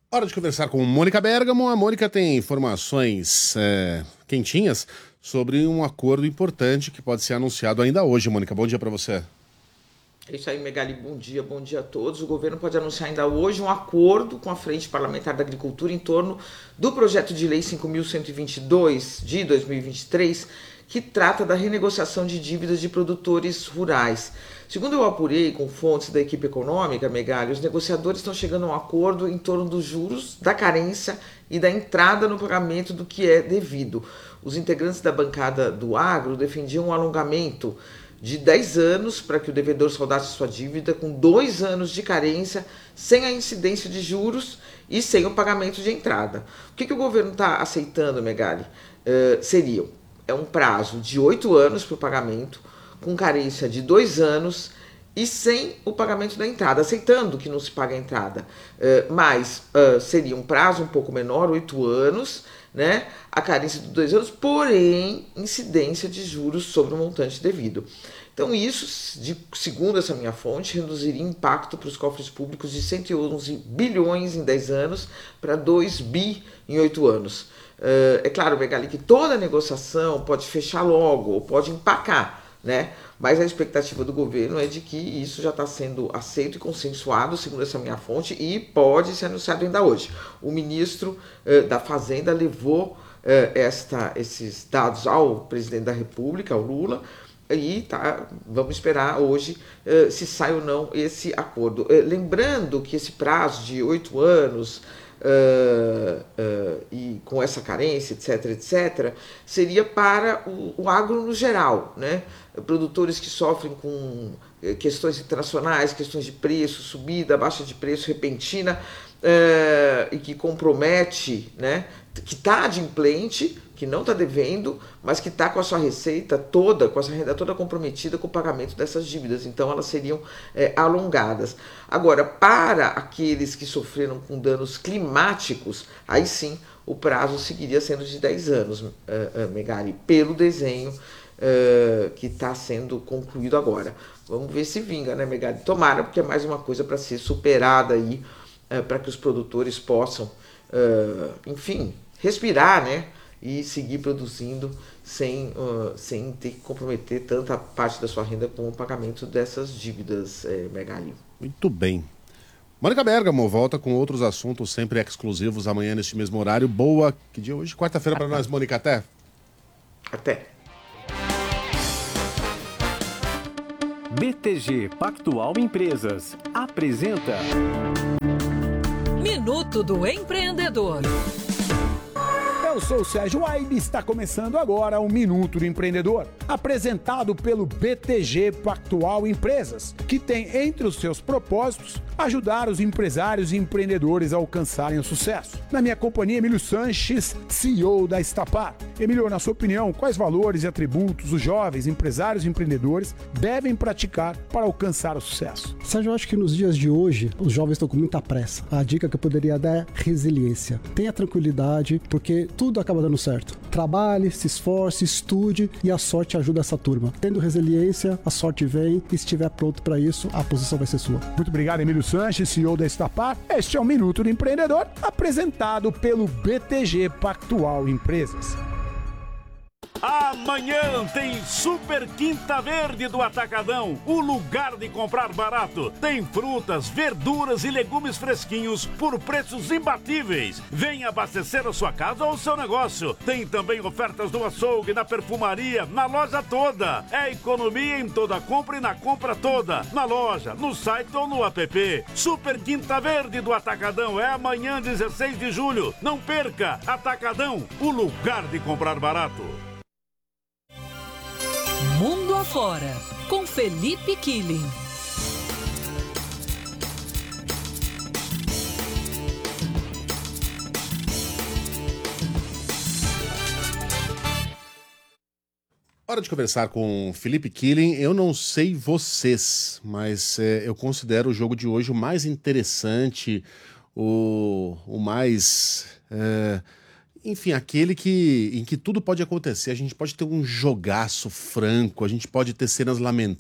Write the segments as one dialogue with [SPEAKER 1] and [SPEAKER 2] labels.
[SPEAKER 1] Hora de conversar com Mônica Bergamo. A Mônica tem informações quentinhas sobre um acordo importante que pode ser anunciado ainda hoje. Mônica, bom dia para você.
[SPEAKER 2] É isso aí, Megali, bom dia a todos. O governo pode anunciar ainda hoje um acordo com a Frente Parlamentar da Agricultura em torno do projeto de lei 5.122 de 2023, que trata da renegociação de dívidas de produtores rurais. Segundo eu apurei com fontes da equipe econômica, Megali, os negociadores estão chegando a um acordo em torno dos juros, da carência e da entrada no pagamento do que é devido. Os integrantes da bancada do agro defendiam um alongamento de 10 anos para que o devedor saldasse sua dívida com 2 anos de carência, sem a incidência de juros e sem o pagamento de entrada. O que o governo está aceitando, Megali? Seria um prazo de 8 anos para o pagamento, com carência de 2 anos e sem o pagamento da entrada, aceitando que não se paga a entrada. Mas seria um prazo um pouco menor, 8 anos, né? A carência de 2 anos, porém, incidência de juros sobre o montante devido. Então isso, segundo essa minha fonte, reduziria impacto para os cofres públicos de 111 bilhões em 10 anos para 2 bi em 8 anos. É claro, Megali, que toda negociação pode fechar logo ou pode empacar, né? Mas a expectativa do governo é de que isso já está sendo aceito e consensuado, segundo essa minha fonte, e pode ser anunciado ainda hoje. O ministro da Fazenda levou esses dados ao presidente da República, ao Lula, e vamos esperar hoje se sai ou não esse acordo. Lembrando que esse prazo de 8 anos... e com essa carência, etc., seria para o agro no geral, né? Produtores que sofrem com questões internacionais, questões de preço, subida, baixa de preço repentina, e que compromete, né? Que está adimplente, que não está devendo, mas que está com a sua receita toda, com a sua renda toda comprometida com o pagamento dessas dívidas. Então elas seriam alongadas. Agora, para aqueles que sofreram com danos climáticos, aí sim o prazo seguiria sendo de 10 anos, Megali, pelo desenho que está sendo concluído agora. Vamos ver se vinga, né, Megali? Tomara, porque é mais uma coisa para ser superada aí, para que os produtores possam, enfim, respirar, né? E seguir produzindo sem ter que comprometer tanta parte da sua renda com o pagamento dessas dívidas, Megali.
[SPEAKER 1] Muito bem. Mônica Bergamo volta com outros assuntos sempre exclusivos amanhã neste mesmo horário. Boa, que dia hoje? Quarta-feira para nós, Mônica. Até.
[SPEAKER 2] Até.
[SPEAKER 3] BTG Pactual Empresas apresenta
[SPEAKER 4] Minuto do Empreendedor.
[SPEAKER 5] Eu sou o Sérgio Aibe e está começando agora o Minuto do Empreendedor, apresentado pelo BTG Pactual Empresas, que tem entre os seus propósitos ajudar os empresários e empreendedores a alcançarem o sucesso. Na minha companhia, Emílio Sanches, CEO da Estapar. Emílio, na sua opinião, quais valores e atributos os jovens empresários e empreendedores devem praticar para alcançar o sucesso?
[SPEAKER 6] Sérgio, eu acho que nos dias de hoje, os jovens estão com muita pressa. A dica que eu poderia dar é resiliência. Tenha tranquilidade, porque tudo acaba dando certo. Trabalhe, se esforce, estude e a sorte ajuda essa turma. Tendo resiliência, a sorte vem e se estiver pronto para isso, a posição vai ser sua.
[SPEAKER 5] Muito obrigado, Emílio Sanches, CEO da Estapar. Este é o Minuto do Empreendedor, apresentado pelo BTG Pactual Empresas.
[SPEAKER 7] Amanhã tem Super Quinta Verde do Atacadão, o lugar de comprar barato. Tem frutas, verduras e legumes fresquinhos por preços imbatíveis. Venha abastecer a sua casa ou o seu negócio. Tem também ofertas no açougue, na perfumaria, na loja toda. É economia em toda compra e na compra toda. Na loja, no site ou no app. Super Quinta Verde do Atacadão é amanhã, 16 de julho. Não perca! Atacadão, o lugar de comprar barato.
[SPEAKER 4] Mundo Afora, com Felipe Killing.
[SPEAKER 1] Hora de conversar com Felipe Killing. Eu não sei vocês, mas eu considero o jogo de hoje o mais interessante, o mais... enfim, aquele em que tudo pode acontecer. A gente pode ter um jogaço franco, a gente pode ter cenas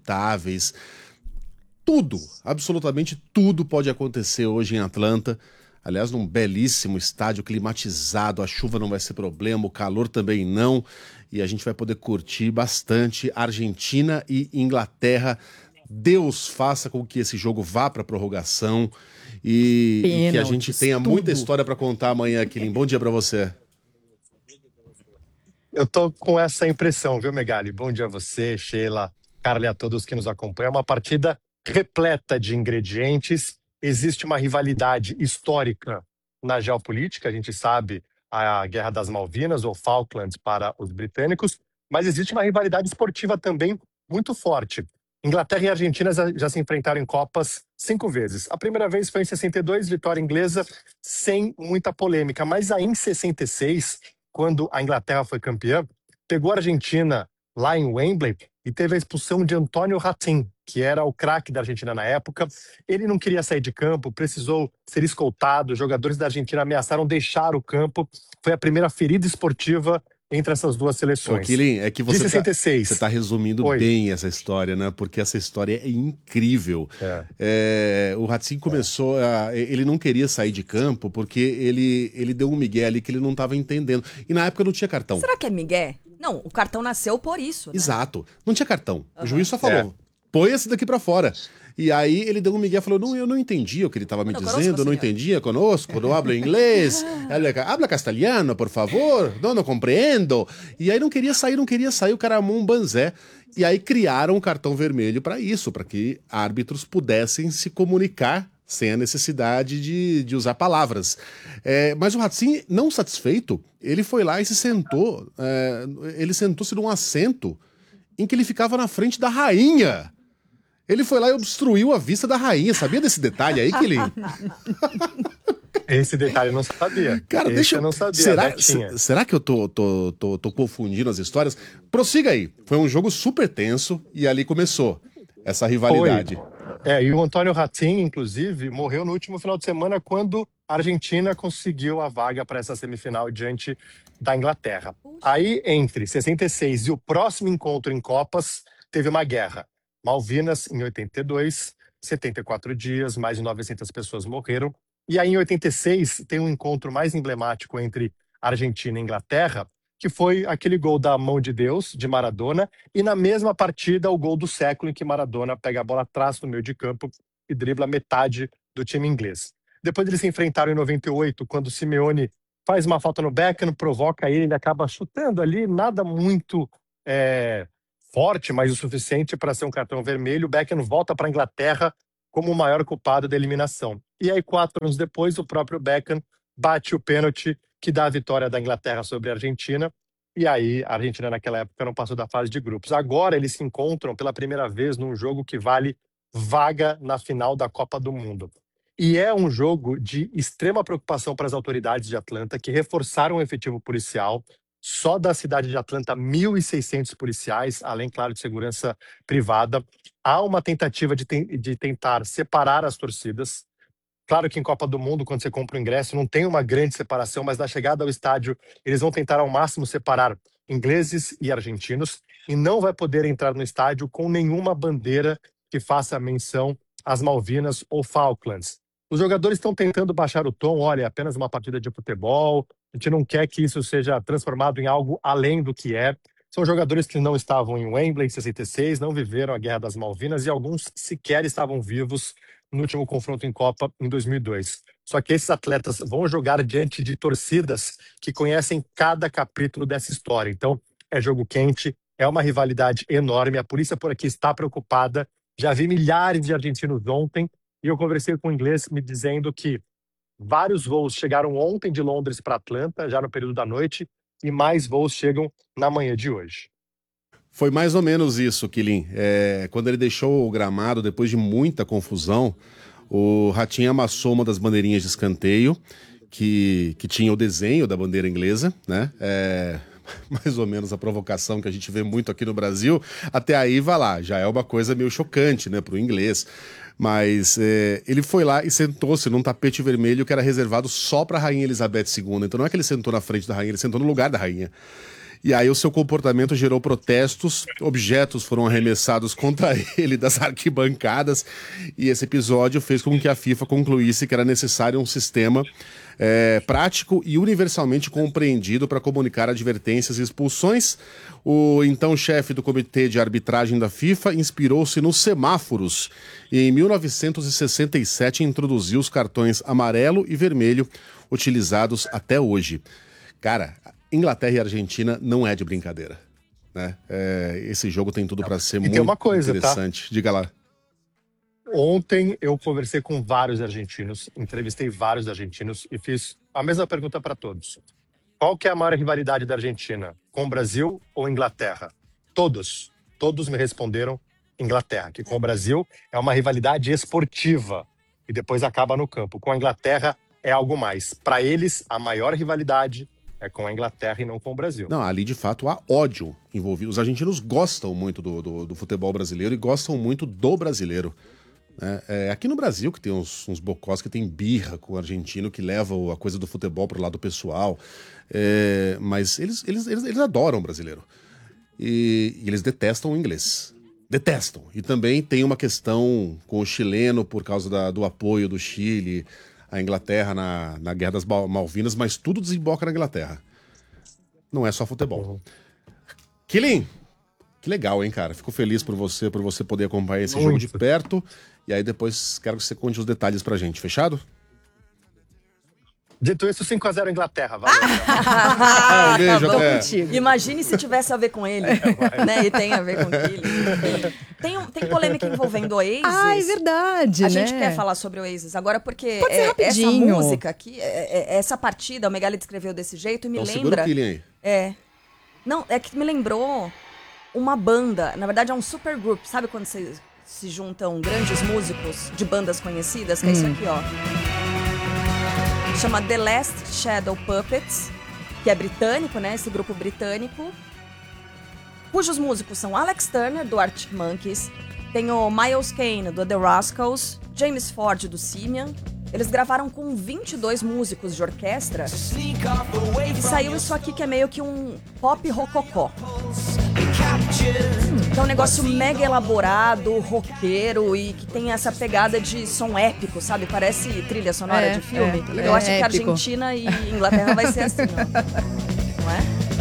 [SPEAKER 1] lamentáveis. Tudo, absolutamente tudo pode acontecer hoje em Atlanta. Aliás, num belíssimo estádio climatizado, a chuva não vai ser problema, o calor também não, e a gente vai poder curtir bastante Argentina e Inglaterra. Deus faça com que esse jogo vá para a prorrogação e que a gente tenha muita história para contar amanhã, Quilin. Bom dia para você.
[SPEAKER 8] Eu tô com essa impressão, viu, Megali? Bom dia a você, Sheila, Carla e a todos que nos acompanham. É uma partida repleta de ingredientes. Existe uma rivalidade histórica na geopolítica. A gente sabe a Guerra das Malvinas, ou Falklands para os britânicos, mas existe uma rivalidade esportiva também muito forte. Inglaterra e Argentina já se enfrentaram em Copas 5 vezes. A primeira vez foi em 62, vitória inglesa, sem muita polêmica. Mas aí em 66, quando a Inglaterra foi campeã, pegou a Argentina lá em Wembley e teve a expulsão de Antônio Ratín, que era o craque da Argentina na época. Ele não queria sair de campo, precisou ser escoltado. Os jogadores da Argentina ameaçaram deixar o campo. Foi a primeira ferida esportiva entre essas duas seleções.
[SPEAKER 1] Quilin, é que você
[SPEAKER 8] 66.
[SPEAKER 1] Tá resumindo bem essa história, né? Porque essa história é incrível. O Ratín começou ele não queria sair de campo porque ele deu um migué ali que ele não estava entendendo. E na época não tinha cartão.
[SPEAKER 9] Será que é migué? Não, o cartão nasceu por isso, né?
[SPEAKER 1] Exato. Não tinha cartão. O juiz só falou, põe esse daqui pra fora. E aí ele deu um migué e falou, não, eu não entendia o que ele estava me dizendo, eu não entendia, conosco, não hablo inglês, habla castelhano, por favor, não compreendo. E aí não queria sair, o cara armou um banzé. E aí criaram um cartão vermelho para isso, para que árbitros pudessem se comunicar sem a necessidade de usar palavras. Mas o Ratín, não satisfeito, ele foi lá e se sentou, ele sentou-se num assento em que ele ficava na frente da rainha. Ele foi lá e obstruiu a vista da rainha. Sabia desse detalhe aí, Quilin?
[SPEAKER 8] Esse detalhe eu não sabia.
[SPEAKER 1] Cara,
[SPEAKER 8] eu não sabia.
[SPEAKER 1] Será que eu tô confundindo as histórias? Prossiga aí. Foi um jogo super tenso e ali começou essa rivalidade.
[SPEAKER 8] E o Antônio Ratín, inclusive, morreu no último final de semana quando a Argentina conseguiu a vaga para essa semifinal diante da Inglaterra. Aí, entre 66 e o próximo encontro em Copas, teve uma guerra. Malvinas, em 82, 74 dias, mais de 900 pessoas morreram. E aí, em 86, tem um encontro mais emblemático entre Argentina e Inglaterra, que foi aquele gol da mão de Deus, de Maradona, e na mesma partida, o gol do século, em que Maradona pega a bola atrás no meio de campo e dribla metade do time inglês. Depois eles se enfrentaram em 98, quando o Simeone faz uma falta no Beckham, provoca ele acaba chutando ali, nada muito forte, mas o suficiente para ser um cartão vermelho. O Beckham volta para a Inglaterra como o maior culpado da eliminação. E aí, 4 anos depois, o próprio Beckham bate o pênalti que dá a vitória da Inglaterra sobre a Argentina. E aí, a Argentina naquela época não passou da fase de grupos. Agora eles se encontram pela primeira vez num jogo que vale vaga na final da Copa do Mundo. E é um jogo de extrema preocupação para as autoridades de Atlanta, que reforçaram o efetivo policial. Só da cidade de Atlanta, 1.600 policiais, além, claro, de segurança privada. Há uma tentativa de tentar separar as torcidas. Claro que em Copa do Mundo, quando você compra o ingresso, não tem uma grande separação, mas na chegada ao estádio, eles vão tentar ao máximo separar ingleses e argentinos, e não vai poder entrar no estádio com nenhuma bandeira que faça menção às Malvinas ou Falklands. Os jogadores estão tentando baixar o tom, olha, é apenas uma partida de futebol, a gente não quer que isso seja transformado em algo além do que é. São jogadores que não estavam em Wembley em 66, não viveram a Guerra das Malvinas e alguns sequer estavam vivos no último confronto em Copa em 2002. Só que esses atletas vão jogar diante de torcidas que conhecem cada capítulo dessa história. Então, é jogo quente, é uma rivalidade enorme, a polícia por aqui está preocupada. Já vi milhares de argentinos ontem e eu conversei com um inglês me dizendo que vários voos chegaram ontem de Londres para Atlanta, já no período da noite, e mais voos chegam na manhã de hoje.
[SPEAKER 1] Foi mais ou menos isso, Quilin. Quando ele deixou o gramado, depois de muita confusão, o Ratín amassou uma das bandeirinhas de escanteio, que tinha o desenho da bandeira inglesa, né? Mais ou menos a provocação que a gente vê muito aqui no Brasil. Até aí, vai lá, já é uma coisa meio chocante, né, para o inglês. Mas ele foi lá e sentou-se num tapete vermelho que era reservado só para a Rainha Elizabeth II. Então não é que ele sentou na frente da rainha, ele sentou no lugar da rainha. E aí o seu comportamento gerou protestos, objetos foram arremessados contra ele das arquibancadas, e esse episódio fez com que a FIFA concluísse que era necessário um sistema prático e universalmente compreendido para comunicar advertências e expulsões. O então chefe do comitê de arbitragem da FIFA inspirou-se nos semáforos e em 1967 introduziu os cartões amarelo e vermelho utilizados até hoje. Cara, Inglaterra e Argentina não é de brincadeira, né? Esse jogo tem tudo para ser muito
[SPEAKER 8] uma coisa,
[SPEAKER 1] interessante. Tá? Diga lá.
[SPEAKER 8] Ontem eu conversei com vários argentinos, entrevistei vários argentinos e fiz a mesma pergunta para todos. Qual que é a maior rivalidade da Argentina? Com o Brasil ou Inglaterra? Todos me responderam Inglaterra, que com o Brasil é uma rivalidade esportiva e depois acaba no campo. Com a Inglaterra é algo mais. Para eles, a maior rivalidade é com a Inglaterra e não com o Brasil.
[SPEAKER 1] Não, ali de fato há ódio envolvido. Os argentinos gostam muito do futebol brasileiro e gostam muito do brasileiro. Aqui no Brasil, que tem uns bocós que tem birra com o argentino, que leva a coisa do futebol pro lado pessoal. Mas eles adoram o brasileiro. E eles detestam o inglês. Detestam. E também tem uma questão com o chileno por causa do apoio do Chile à Inglaterra na Guerra das Malvinas, mas tudo desemboca na Inglaterra. Não é só futebol. Killing, que legal, hein, cara? Fico feliz por você poder acompanhar esse jogo de perto. E aí depois quero que você conte os detalhes pra gente, fechado?
[SPEAKER 8] Dito isso, 5-0 Inglaterra, valeu.
[SPEAKER 1] Beijo, até.
[SPEAKER 9] Imagine se tivesse a ver com ele, né? E tem a ver com ele. Tem polêmica envolvendo o Oasis.
[SPEAKER 10] É verdade,
[SPEAKER 9] A gente quer falar sobre o Oasis agora, porque essa música aqui, essa partida, o Megali descreveu desse jeito e me lembra...
[SPEAKER 1] Segura o feeling aí.
[SPEAKER 9] Não, é que me lembrou uma banda, na verdade é um supergroup, sabe quando se juntam grandes músicos de bandas conhecidas, que é isso aqui, ó. Chama The Last Shadow Puppets, que é britânico, né? Esse grupo britânico. Cujos músicos são Alex Turner, do Arctic Monkeys, tem o Miles Kane, do The Rascals, James Ford, do Simian. Eles gravaram com 22 músicos de orquestra e saiu isso aqui que é meio que um pop rococó. É um negócio mega elaborado, roqueiro e que tem essa pegada de som épico, sabe? Parece trilha sonora de filme. Eu acho que a Argentina e Inglaterra vai ser assim, ó. Não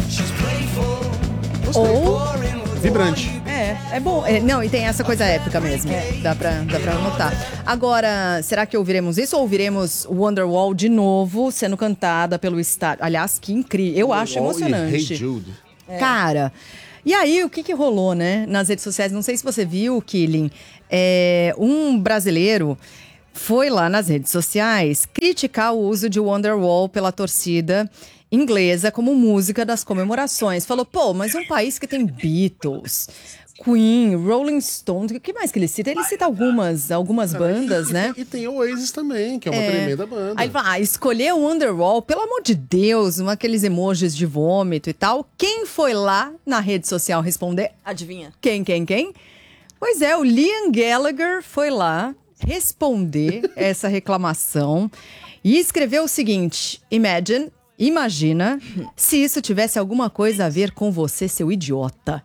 [SPEAKER 9] é?
[SPEAKER 10] Ou...
[SPEAKER 1] Vibrante.
[SPEAKER 10] É bom. Não, e tem essa coisa épica mesmo. Dá pra notar. Agora, será que ouviremos isso ou ouviremos Wonderwall de novo sendo cantada pelo estádio? Aliás, que incrível. Eu acho emocionante.
[SPEAKER 1] Hey Jude.
[SPEAKER 10] Cara, e aí o que rolou, né? Nas redes sociais, não sei se você viu, Killing. Um brasileiro foi lá nas redes sociais criticar o uso de Wonderwall pela torcida inglesa como música das comemorações. Falou, mas um país que tem Beatles, Queen, Rolling Stones, o que mais que ele cita? Ele cita algumas bandas, né?
[SPEAKER 1] E tem o Oasis também, que é uma tremenda banda.
[SPEAKER 10] Aí ele fala, escolher o Wonderwall, pelo amor de Deus, aqueles emojis de vômito e tal. Quem foi lá na rede social responder?
[SPEAKER 9] Adivinha?
[SPEAKER 10] Quem? Pois é, o Liam Gallagher foi lá responder essa reclamação e escreveu o seguinte: Imagina se isso tivesse alguma coisa a ver com você, seu idiota.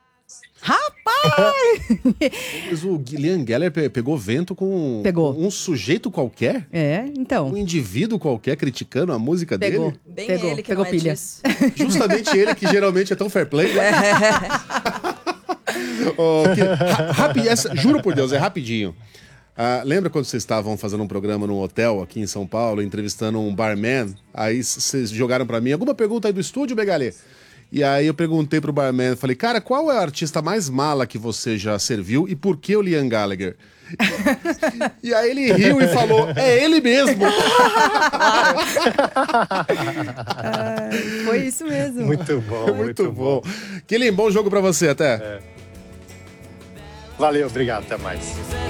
[SPEAKER 10] Rapaz!
[SPEAKER 1] Mas o Liam Gallagher pegou vento com um sujeito qualquer?
[SPEAKER 10] Então.
[SPEAKER 1] Um indivíduo qualquer criticando a música dele?
[SPEAKER 10] Pegou pilha.
[SPEAKER 1] Justamente ele que geralmente é tão fair play. Juro por Deus, é rapidinho. Lembra quando vocês estavam fazendo um programa num hotel aqui em São Paulo, entrevistando um barman? Aí vocês jogaram pra mim alguma pergunta aí do estúdio, Megali? E aí eu perguntei pro barman, falei, cara, qual é o artista mais mala que você já serviu e por que o Liam Gallagher? E aí ele riu e falou, é ele mesmo.
[SPEAKER 10] Foi isso mesmo.
[SPEAKER 8] Muito bom,
[SPEAKER 1] muito bom. Killing, bom jogo pra você, até.
[SPEAKER 8] Valeu, obrigado, até mais.